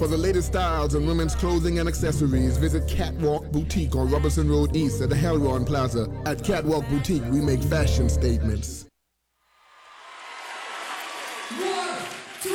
For the latest styles in women's clothing and accessories, visit Catwalk Boutique on Robertson Road East at the Helron Plaza. At Catwalk Boutique, we make fashion statements.